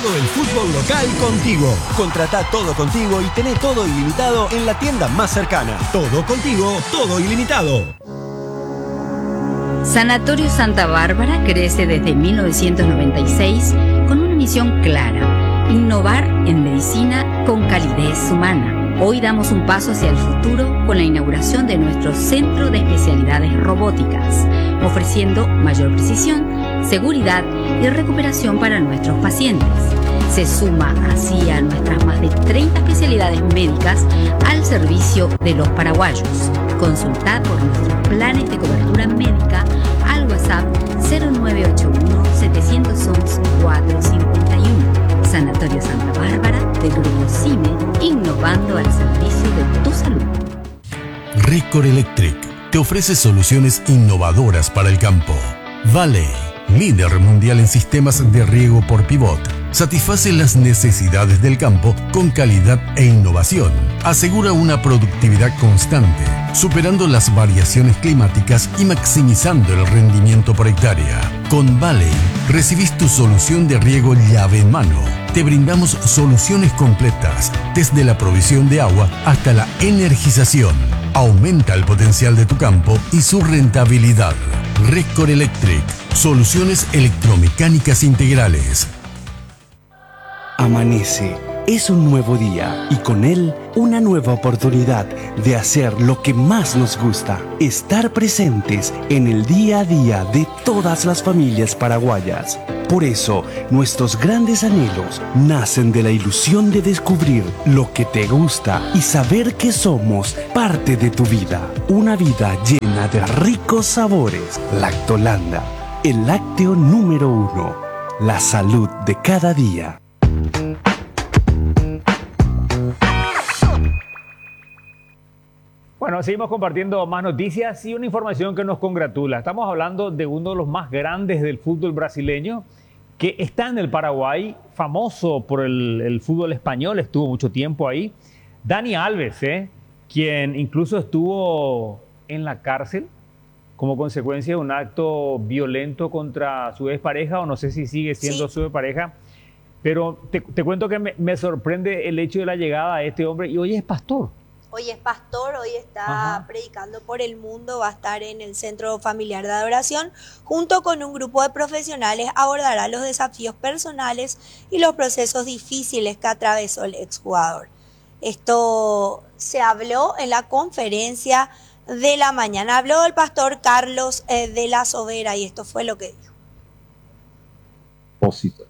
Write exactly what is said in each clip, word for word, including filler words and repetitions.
Todo el fútbol local contigo. Contratá Todo Contigo y tené todo ilimitado en la tienda más cercana. Todo Contigo, todo ilimitado. Sanatorio Santa Bárbara crece desde mil novecientos noventa y seis con una misión clara: innovar en medicina con calidez humana. Hoy damos un paso hacia el futuro con la inauguración de nuestro Centro de Especialidades Robóticas, ofreciendo mayor precisión, seguridad y recuperación para nuestros pacientes. Se suma así a nuestras más de treinta especialidades médicas al servicio de los paraguayos. Consultad por nuestros planes de cobertura médica al WhatsApp cero nueve ocho uno, siete uno uno, cuatro cinco uno. Sanatorio Santa Bárbara del Grupo CIME, innovando al servicio de tu salud. Récor Electric te ofrece soluciones innovadoras para el campo. Valley, líder mundial en sistemas de riego por pivot, satisface las necesidades del campo con calidad e innovación. Asegura una productividad constante, superando las variaciones climáticas y maximizando el rendimiento por hectárea. Con Valley, recibís tu solución de riego llave en mano. Te brindamos soluciones completas, desde la provisión de agua hasta la energización. Aumenta el potencial de tu campo y su rentabilidad. Récor Electric, soluciones electromecánicas integrales. Amanece. Es un nuevo día y con él una nueva oportunidad de hacer lo que más nos gusta, estar presentes en el día a día de todas las familias paraguayas. Por eso, nuestros grandes anhelos nacen de la ilusión de descubrir lo que te gusta y saber que somos parte de tu vida. Una vida llena de ricos sabores. Lactolanda, el lácteo número uno. La salud de cada día. Bueno, seguimos compartiendo más noticias y una información que nos congratula. Estamos hablando de uno de los más grandes del fútbol brasileño que está en el Paraguay, famoso por el, el fútbol español, estuvo mucho tiempo ahí. Dani Alves, ¿eh? quien incluso estuvo en la cárcel como consecuencia de un acto violento contra su expareja, o no sé si sigue siendo sí. su expareja. Pero te, te cuento que me, me sorprende el hecho de la llegada de este hombre, y hoy es pastor. Hoy es pastor, hoy está Ajá. predicando por el mundo, va a estar en el Centro Familiar de Adoración, junto con un grupo de profesionales, abordará los desafíos personales y los procesos difíciles que atravesó el exjugador. Esto se habló en la conferencia de la mañana, habló el pastor Carlos eh, de la Sobera, y esto fue lo que dijo. Propósito.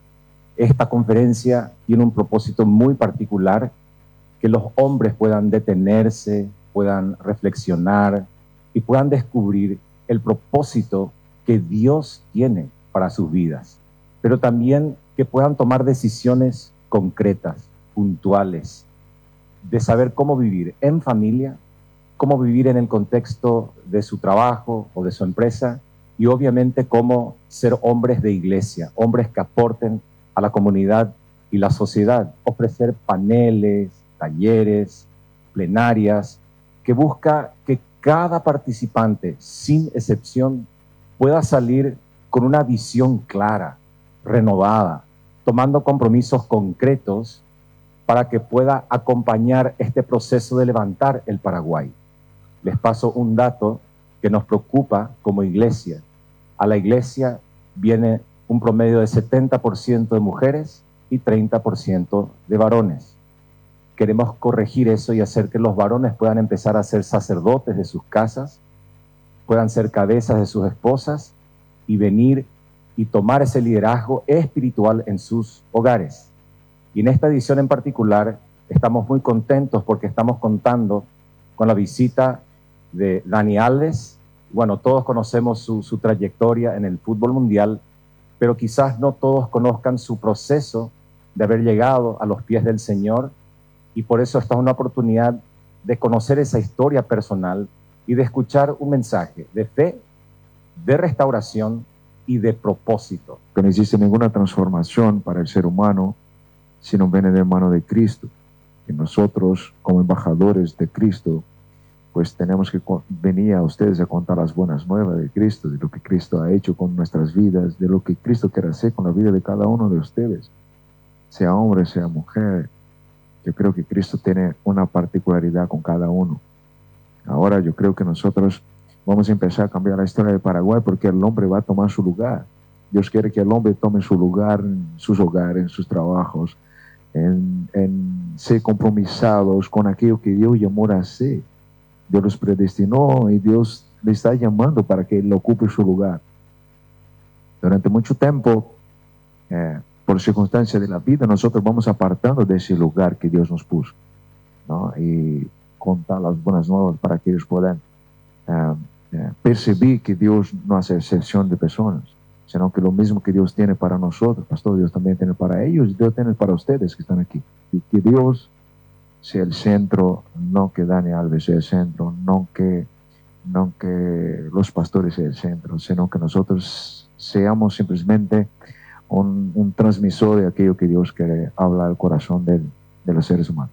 Esta conferencia tiene un propósito muy particular, que los hombres puedan detenerse, puedan reflexionar y puedan descubrir el propósito que Dios tiene para sus vidas, pero también que puedan tomar decisiones concretas, puntuales, de saber cómo vivir en familia, cómo vivir en el contexto de su trabajo o de su empresa, y obviamente cómo ser hombres de iglesia, hombres que aporten a la comunidad y la sociedad, ofrecer paneles, talleres, plenarias, que busca que cada participante, sin excepción, pueda salir con una visión clara, renovada, tomando compromisos concretos para que pueda acompañar este proceso de levantar el Paraguay. Les paso un dato que nos preocupa como iglesia. A la iglesia viene un promedio de setenta por ciento de mujeres y treinta por ciento de varones. Queremos corregir eso y hacer que los varones puedan empezar a ser sacerdotes de sus casas, puedan ser cabezas de sus esposas y venir y tomar ese liderazgo espiritual en sus hogares. Y en esta edición en particular estamos muy contentos porque estamos contando con la visita de Dani Alves. Bueno, todos conocemos su, su trayectoria en el fútbol mundial, pero quizás no todos conozcan su proceso de haber llegado a los pies del Señor. Y por eso esta es una oportunidad de conocer esa historia personal y de escuchar un mensaje de fe, de restauración y de propósito. Que no existe ninguna transformación para el ser humano si no viene de mano de Cristo. Y nosotros, como embajadores de Cristo, pues tenemos que venir a ustedes a contar las buenas nuevas de Cristo, de lo que Cristo ha hecho con nuestras vidas, de lo que Cristo quiere hacer con la vida de cada uno de ustedes. sea hombre, sea mujer. Yo creo que Cristo tiene una particularidad con cada uno. Ahora yo creo que nosotros vamos a empezar a cambiar la historia de Paraguay porque el hombre va a tomar su lugar. Dios quiere que el hombre tome su lugar en sus hogares, en sus trabajos, en, en ser compromisados con aquello que Dios llamó a hacer. Dios los predestinó y Dios le está llamando para que él ocupe su lugar. Durante mucho tiempo, eh, por circunstancias de la vida, nosotros vamos apartando de ese lugar que Dios nos puso, ¿no? Y contar las buenas nuevas para que ellos puedan uh, uh, percibir que Dios no hace excepción de personas, sino que lo mismo que Dios tiene para nosotros, pastor, Dios también tiene para ellos, y Dios tiene para ustedes que están aquí. Y que Dios sea el centro, no que Dani Alves sea el centro, no que, no que los pastores sean el centro, sino que nosotros seamos simplemente un, un transmisor de aquello que Dios quiere hablar al corazón de, de los seres humanos.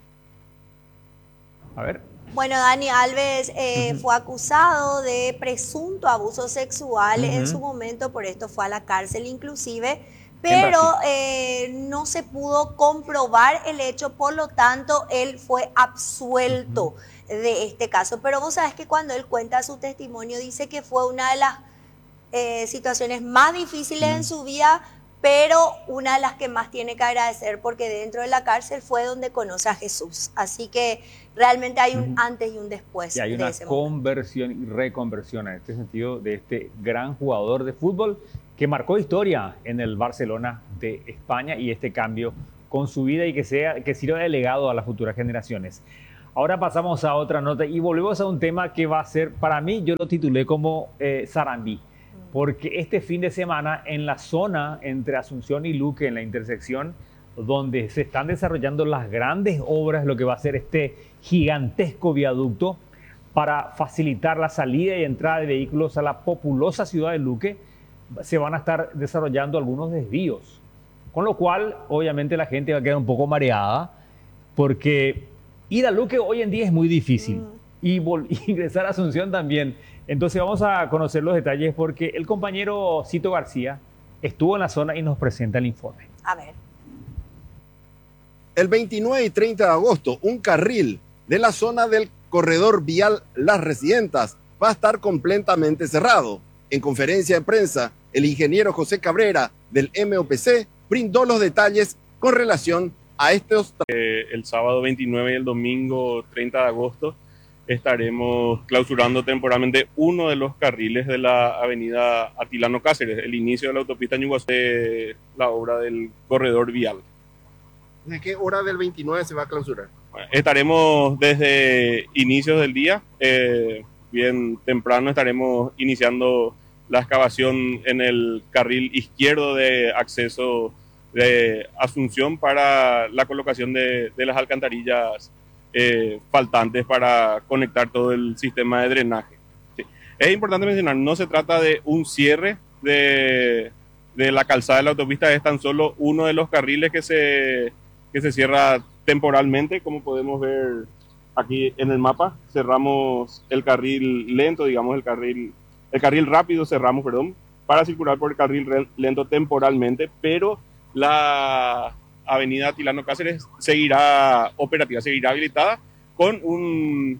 A ver. Bueno, Dani Alves eh, Uh-huh. fue acusado de presunto abuso sexual Uh-huh. en su momento, por esto fue a la cárcel inclusive, pero eh, no se pudo comprobar el hecho, por lo tanto, él fue absuelto uh-huh. de este caso. Pero vos sabés que cuando él cuenta su testimonio, dice que fue una de las eh, situaciones más difíciles uh-huh. en su vida, pero una de las que más tiene que agradecer, porque dentro de la cárcel fue donde conoce a Jesús. Así que realmente hay un uh-huh. antes y un después. Y hay de una ese conversión y reconversión en este sentido de este gran jugador de fútbol que marcó historia en el Barcelona de España, y este cambio con su vida y que, sea, que sirva de legado a las futuras generaciones. Ahora pasamos a otra nota y volvemos a un tema que va a ser, para mí, yo lo titulé como eh, Sarandí. Porque este fin de semana en la zona entre Asunción y Luque, en la intersección, donde se están desarrollando las grandes obras, lo que va a ser este gigantesco viaducto para facilitar la salida y entrada de vehículos a la populosa ciudad de Luque, se van a estar desarrollando algunos desvíos. Con lo cual, obviamente, la gente va a quedar un poco mareada, porque ir a Luque hoy en día es muy difícil. Mm. Y ingresar a Asunción también. Entonces vamos a conocer los detalles porque el compañero Cito García estuvo en la zona y nos presenta el informe. A ver. El veintinueve y treinta de agosto, un carril de la zona del corredor vial Las Residentas va a estar completamente cerrado. En conferencia de prensa, el ingeniero José Cabrera del M O P C brindó los detalles con relación a estos... Eh, el sábado veintinueve y el domingo treinta de agosto estaremos clausurando temporalmente uno de los carriles de la avenida Atilano Cáceres, el inicio de la autopista Ñuguazú, de la obra del corredor vial. ¿De qué hora del veintinueve se va a clausurar? Bueno, estaremos desde inicios del día, eh, bien temprano estaremos iniciando la excavación en el carril izquierdo de acceso de Asunción para la colocación de, de las alcantarillas Eh, faltantes para conectar todo el sistema de drenaje. Sí. Es importante mencionar, no se trata de un cierre de, de la calzada de la autopista, es tan solo uno de los carriles que se, que se cierra temporalmente, como podemos ver aquí en el mapa. Cerramos el carril lento, digamos el carril, el carril rápido cerramos, perdón, para circular por el carril lento temporalmente, pero la avenida Atilano Cáceres seguirá operativa, seguirá habilitada con un,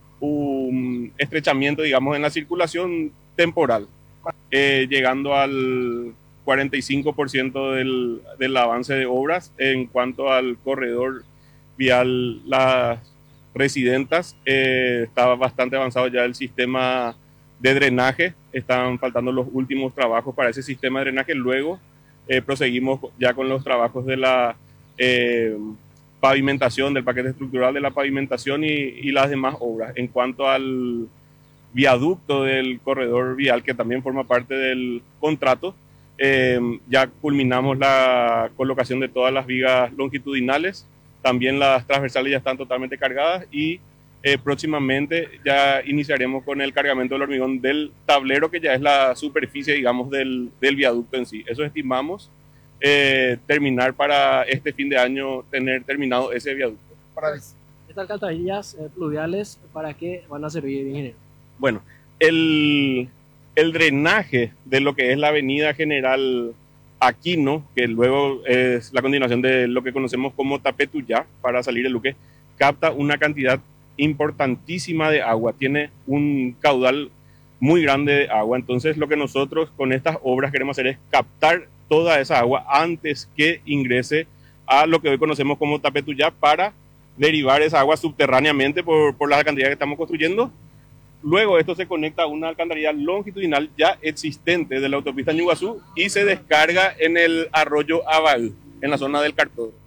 un estrechamiento, digamos, en la circulación temporal, eh, llegando al cuarenta y cinco por ciento del, del avance de obras. En cuanto al corredor vial Las Residentas, eh, estaba bastante avanzado ya el sistema de drenaje, están faltando los últimos trabajos para ese sistema de drenaje. Luego Eh, proseguimos ya con los trabajos de la eh, pavimentación, del paquete estructural de la pavimentación y, y las demás obras. En cuanto al viaducto del corredor vial, que también forma parte del contrato, eh, ya culminamos la colocación de todas las vigas longitudinales, también las transversales ya están totalmente cargadas y eh, próximamente ya iniciaremos con el cargamento del hormigón del tablero, que ya es la superficie, digamos, del, del viaducto en sí. Eso estimamos eh, terminar para este fin de año, tener terminado ese viaducto. Para estas alcantarillas eh, pluviales, ¿para qué van a servir, ingeniero? Bueno, el, el drenaje de lo que es la avenida General Aquino, que luego es la continuación de lo que conocemos como Tapetuyá, para salir el Luque, capta una cantidad importantísima de agua, tiene un caudal muy grande de agua. Entonces lo que nosotros con estas obras queremos hacer es captar toda esa agua antes que ingrese a lo que hoy conocemos como Tapetuyá, para derivar esa agua subterráneamente por, por la alcantarilla que estamos construyendo. Luego esto se conecta a una alcantarilla longitudinal ya existente de la autopista Ñuguazú y se descarga en el arroyo Abaú, en la zona del Cartón.